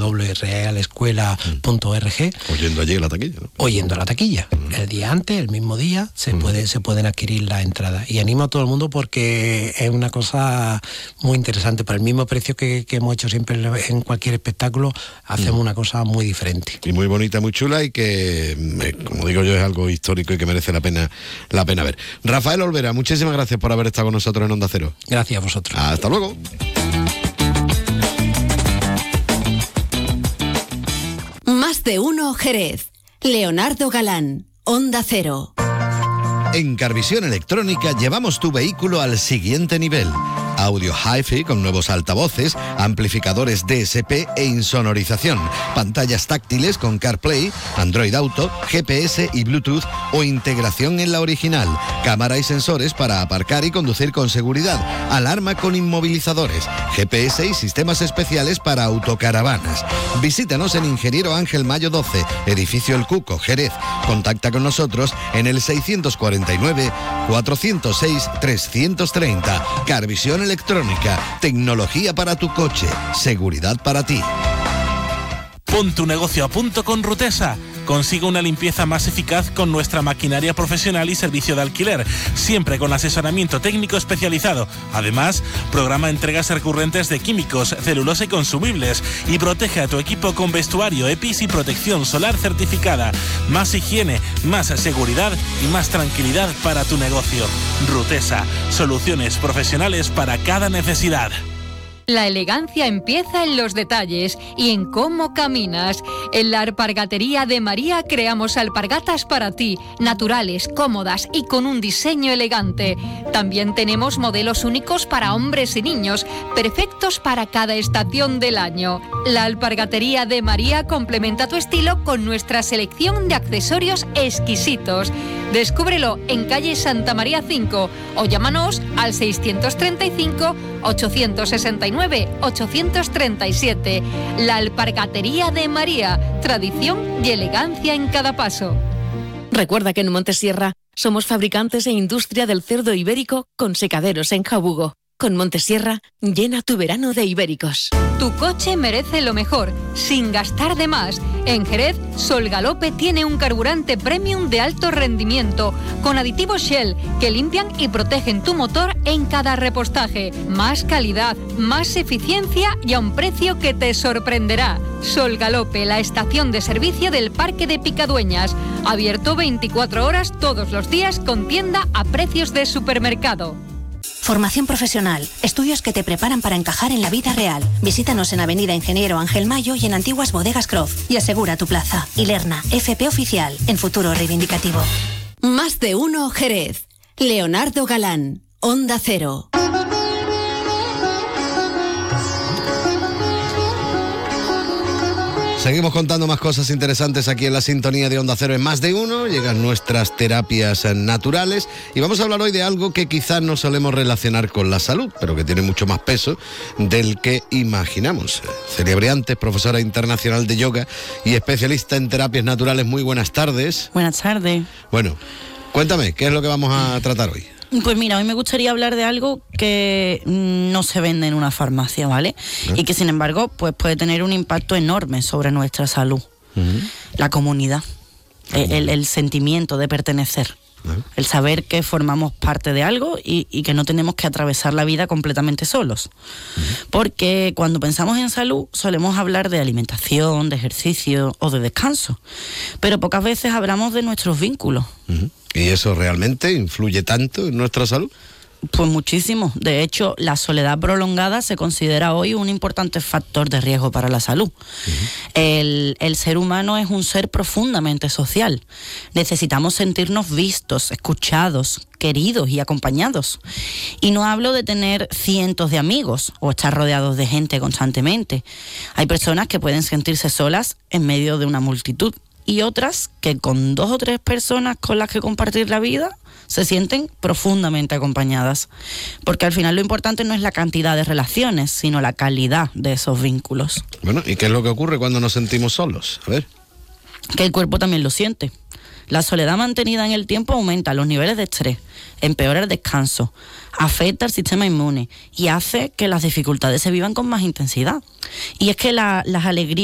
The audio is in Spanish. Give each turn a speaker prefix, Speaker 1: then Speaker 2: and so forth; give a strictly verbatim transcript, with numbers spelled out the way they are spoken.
Speaker 1: w real escuela punto org.
Speaker 2: Oyendo allí a la taquilla, ¿no?
Speaker 1: Oyendo a la taquilla. Mm. El día antes, el mismo día, se, mm. puede, se pueden adquirir las entradas. Y animo a todo el mundo porque es una cosa muy interesante. Por el mismo precio que, que hemos hecho siempre en cualquier espectáculo, hacemos mm. una cosa muy diferente.
Speaker 2: Y muy bonita, muy chula y que, como digo yo, es algo histórico y que merece la pena, la pena ver. Rafael Olvera, muchísimas gracias por haber estado con nosotros en Onda Cero.
Speaker 1: Gracias a vosotros.
Speaker 2: Hasta luego.
Speaker 3: Más de uno Jerez. Leonardo Galán, Onda Cero.
Speaker 4: En Carvisión Electrónica llevamos tu vehículo al siguiente nivel. Audio Hi-Fi con nuevos altavoces, amplificadores D S P e insonorización, pantallas táctiles con CarPlay, Android Auto, G P S y Bluetooth o integración en la original, cámara y sensores para aparcar y conducir con seguridad, alarma con inmovilizadores, G P S y sistemas especiales para autocaravanas. Visítanos en Ingeniero Ángel Mayo doce, edificio El Cuco, Jerez. Contacta con nosotros en el seiscientos cuarenta y nueve, cuatrocientos seis, trescientos treinta. Carvisión Electrónica, tecnología para tu coche, seguridad para ti.
Speaker 5: Pon tu negocio a punto con Rutesa. Consigue una limpieza más eficaz con nuestra maquinaria profesional y servicio de alquiler, siempre con asesoramiento técnico especializado. Además, programa entregas recurrentes de químicos, celulosa y consumibles y protege a tu equipo con vestuario E P I S y protección solar certificada. Más higiene, más seguridad y más tranquilidad para tu negocio. Rutesa, soluciones profesionales para cada necesidad.
Speaker 6: La elegancia empieza en los detalles y en cómo caminas. En la Alpargatería de María creamos alpargatas para ti, naturales, cómodas y con un diseño elegante. También tenemos modelos únicos para hombres y niños, perfectos para cada estación del año. La Alpargatería de María complementa tu estilo con nuestra selección de accesorios exquisitos. Descúbrelo en calle Santa María cinco o llámanos al seiscientos treinta y cinco, ochocientos sesenta y nueve, ochocientos treinta y siete. La Alpargatería de María, tradición y elegancia en cada paso.
Speaker 3: Recuerda que en Montesierra somos fabricantes e industria del cerdo ibérico con secaderos en Jabugo. Con Montesierra, llena tu verano de ibéricos.
Speaker 6: Tu coche merece lo mejor, sin gastar de más. En Jerez, Sol Galope tiene un carburante premium de alto rendimiento, con aditivos Shell, que limpian y protegen tu motor en cada repostaje. Más calidad, más eficiencia y a un precio que te sorprenderá. Sol Galope, la estación de servicio del Parque de Picadueñas. Abierto veinticuatro horas todos los días con tienda a precios de supermercado.
Speaker 7: Formación profesional, estudios que te preparan para encajar en la vida real. Visítanos en Avenida Ingeniero Ángel Mayo y en Antiguas Bodegas Croft y asegura tu plaza. Ilerna, F P Oficial, en Futuro Reivindicativo.
Speaker 3: Más de uno Jerez. Leonardo Galán, Onda Cero.
Speaker 2: Seguimos contando más cosas interesantes aquí en la sintonía de Onda Cero en Más de Uno. Llegan nuestras terapias naturales y vamos a hablar hoy de algo que quizás no solemos relacionar con la salud, pero que tiene mucho más peso del que imaginamos. Celia Briantes, profesora internacional de yoga y especialista en terapias naturales. Muy buenas tardes.
Speaker 8: Buenas tardes.
Speaker 2: Bueno, cuéntame, ¿qué es lo que vamos a tratar hoy?
Speaker 8: Pues mira, hoy me gustaría hablar de algo que no se vende en una farmacia, ¿vale? ¿Eh? Y que sin embargo pues puede tener un impacto enorme sobre nuestra salud. Uh-huh. La comunidad, el, el, el sentimiento de pertenecer. ¿Eh? El saber que formamos parte de algo y, y que no tenemos que atravesar la vida completamente solos. Uh-huh. Porque cuando pensamos en salud solemos hablar de alimentación, de ejercicio o de descanso, pero pocas veces hablamos de nuestros vínculos.
Speaker 2: Uh-huh. ¿Y eso realmente influye tanto en nuestra salud?
Speaker 8: Pues muchísimo. De hecho, la soledad prolongada se considera hoy un importante factor de riesgo para la salud. Uh-huh. El, el ser humano es un ser profundamente social. Necesitamos sentirnos vistos, escuchados, queridos y acompañados. Y no hablo de tener cientos de amigos o estar rodeados de gente constantemente. Hay personas que pueden sentirse solas en medio de una multitud y otras que con dos o tres personas con las que compartir la vida se sienten profundamente acompañadas, porque al final lo importante no es la cantidad de relaciones, sino la calidad de esos vínculos.
Speaker 2: Bueno, ¿y qué es lo que ocurre cuando nos sentimos solos? A ver.
Speaker 8: Que el cuerpo también lo siente. La soledad mantenida en el tiempo aumenta los niveles de estrés, empeora el descanso, afecta al sistema inmune y hace que las dificultades se vivan con más intensidad. Y es que la, las alegrías